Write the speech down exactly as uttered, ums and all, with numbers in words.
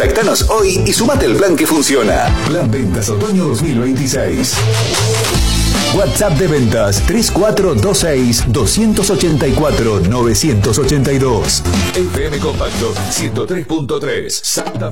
Contactanos hoy y sumate al plan que funciona. Plan Ventas Otoño dos mil veintiséis. WhatsApp de ventas tres cuatro dos seis, dos ocho cuatro, nueve ocho dos. F M Compacto ciento tres punto tres Santa Fe.